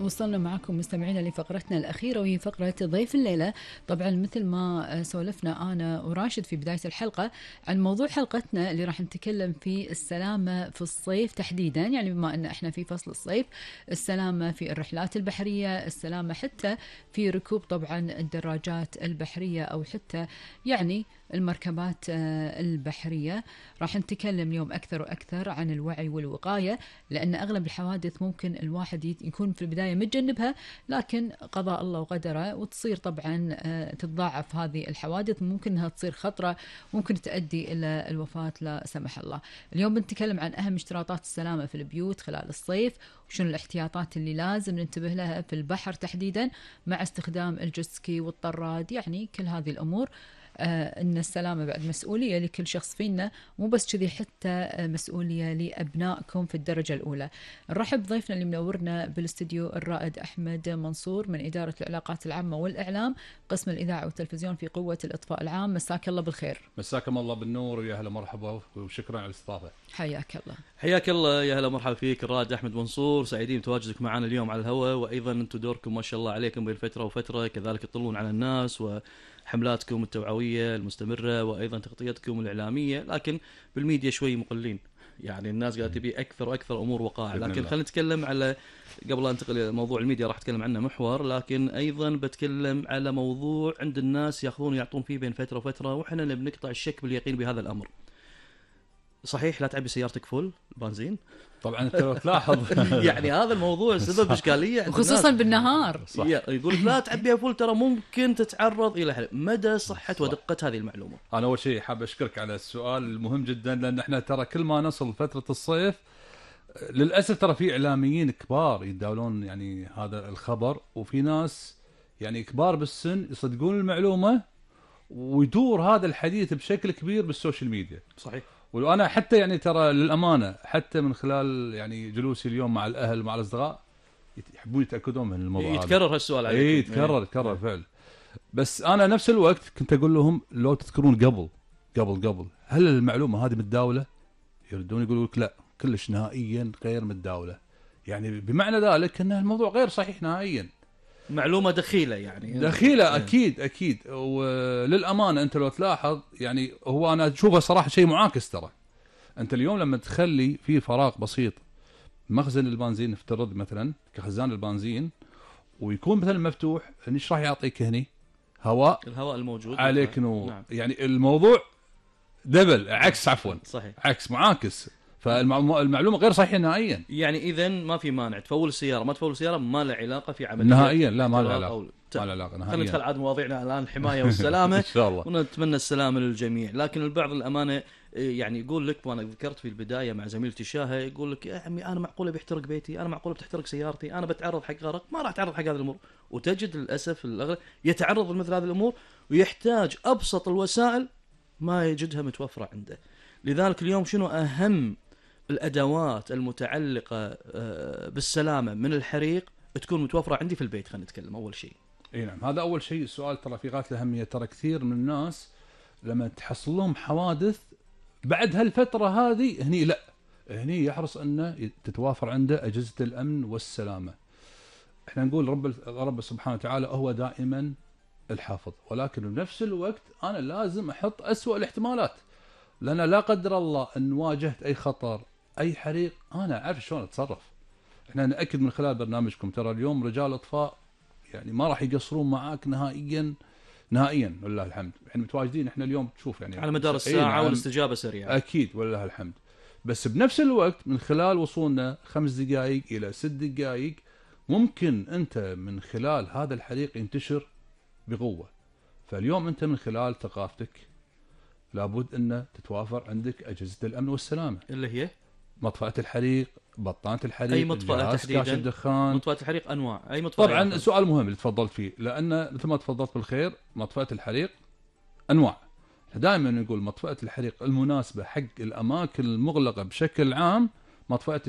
وصلنا معكم مستمعينا لفقرتنا الأخيرة، وهي فقرة ضيف الليلة. طبعا مثل ما سولفنا أنا وراشد في بداية الحلقة عن موضوع حلقتنا اللي راح نتكلم فيه السلامة في الصيف تحديدا، يعني بما أن احنا في فصل الصيف، السلامة في الرحلات البحرية، السلامة حتى في ركوب طبعا الدراجات البحرية أو حتى يعني المركبات البحرية. راح نتكلم اليوم أكثر وأكثر عن الوعي والوقاية، لأن أغلب الحوادث ممكن الواحد يكون في البداية متجنبها، لكن قضاء الله وقدره وتصير طبعا تتضاعف هذه الحوادث، ممكن أنها تصير خطرة، ممكن تؤدي إلى الوفاة لا سمح الله. اليوم بنتكلم عن أهم اشتراطات السلامة في البيوت خلال الصيف، وشنو الاحتياطات اللي لازم ننتبه لها في البحر تحديدا مع استخدام الجسكي والطراد، يعني كل هذه الأمور. أن السلامة بعد مسؤولية لكل شخص فينا، مو بس كذي، حتى مسؤولية لأبنائكم في الدرجة الأولى. نرحب بضيفنا اللي منورنا بالاستديو الرائد أحمد منصور من إدارة العلاقات العامة والإعلام، قسم الإذاعة والتلفزيون في قوة الإطفاء العام. مساك الله بالخير. مساكم الله بالنور ويا هلا مرحبا، وشكرا على الاستضافة. حياك الله. حياك الله، يا هلا مرحبا فيك الرائد أحمد منصور، سعيدين بتواجدك معنا اليوم على الهواء، وأيضا أنتم دوركم ما شاء الله عليكم بين فترة وفترة كذلك تطلون على الناس وحملاتكم التوعوية المستمرة وأيضا تغطيتكم الإعلامية، لكن بالميديا شوي مقلين، يعني الناس قاعدة تبي أكثر وأكثر أمور وقائع. لكن خلينا نتكلم على، قبل أن أنتقل إلى موضوع الميديا راح أتكلم عنه محور، لكن أيضا بتكلم على موضوع عند الناس يأخذون ويعطون فيه بين فترة وفترة، وإحنا بنقطع الشك باليقين بهذا الأمر. صحيح لا تعبي سيارتك فول بنزين؟ طبعا انت لو تلاحظ يعني هذا الموضوع سبب اشكاليه خصوصا بالنهار. صح. يقول لا تعبيها فول ترى ممكن تتعرض الى حريق. مدى صحه ودقه هذه المعلومه؟ انا اول شيء حاب اشكرك على السؤال المهم جدا، لان احنا ترى كل ما نصل فتره الصيف للاسف ترى في اعلاميين كبار يتداولون يعني هذا الخبر، وفي ناس يعني كبار بالسن يصدقون المعلومه، ويدور هذا الحديث بشكل كبير بالسوشيال ميديا. صحيح. وانا حتى يعني ترى للامانه حتى من خلال يعني جلوسي اليوم مع الاهل ومع الاصدقاء يحبون يتاكدون من الموضوع. يتكرر هالسؤال عليكم. اي يتكرر فعل. بس انا نفس الوقت كنت اقول لهم لو تذكرون قبل هل المعلومه هذه متداوله؟ يردون يقولوا لك لا، كلش نهائيا غير متداوله، يعني بمعنى ذلك ان الموضوع غير صحيح نهائيا، معلومه دخيله يعني دخيله. اكيد وللامانه انت لو تلاحظ يعني هو انا اشوفه صراحه شيء معاكس. ترى انت اليوم لما تخلي في فراغ بسيط مخزن البنزين، نفترض مثلا كخزان البنزين، ويكون مثلا مفتوح، ايش راح يعطيك هني؟ الهواء الموجود عليك نور. نعم. يعني الموضوع دبل عكس، عفوا صحيح، عكس معاكس، فالمعلومه غير صحيحه نهائيا. يعني اذا ما في مانع تفول السياره ما تفول السياره، ما له علاقه في عمليه نهائيا. لا ما له علاقه، ما له علاقه نهائيا. خلينا ندخل عاد مواضيعنا الان، الحمايه والسلامه ان شاء الله، ونتمنى السلامه للجميع. لكن البعض الامانه يعني يقول لك، وانا ذكرت في البدايه مع زميلتي شاهه، يقول لك يا عمي انا معقوله بيحترق بيتي، انا معقوله بتحترق سيارتي، انا بتعرض حق غرق، ما راح اتعرض حق هذه الامور. وتجد للاسف الاغلب يتعرض لمثل هذه الامور ويحتاج ابسط الوسائل ما يجدها متوفره عنده. لذلك اليوم شنو اهم الادوات المتعلقه بالسلامه من الحريق تكون متوفره عندي في البيت؟ خلينا نتكلم اول شيء. اي نعم، هذا اول شيء. السؤال ترى في غايه الاهميه. ترى كثير من الناس لما تحصل لهم حوادث بعد هالفتره هذه، هني يحرص انه تتوافر عنده اجهزه الامن والسلامه. احنا نقول رب سبحانه وتعالى هو دائما الحافظ، ولكن بنفس الوقت انا لازم احط اسوأ الاحتمالات، لان لا قدر الله ان واجهت اي خطر، اي حريق، انا اعرف شلون اتصرف. احنا ناكد من خلال برنامجكم ترى اليوم رجال اطفاء يعني ما راح يقصرون معاك نهائيا ولله الحمد. احنا متواجدين احنا اليوم تشوف يعني على مدار الساعه والاستجابه سريعه. اكيد ولله الحمد. بس بنفس الوقت من خلال وصولنا 5 دقائق الى 6 دقائق ممكن انت من خلال هذا الحريق ينتشر بقوه. فاليوم انت من خلال ثقافتك لابد ان تتوافر عندك اجهزه الامن والسلامه، اللي هي مطفأة الحريق، بطانة الحريق، اي مطفأة تحديدا، كاش الدخان. مطفأة الحريق انواع، اي مطفأة؟ طبعا سؤال مهم اللي تفضلت فيه، لان مثل ما تفضلت بالخير مطفأة الحريق انواع. دائما نقول مطفأة الحريق المناسبه حق الاماكن المغلقه بشكل عام مطفأة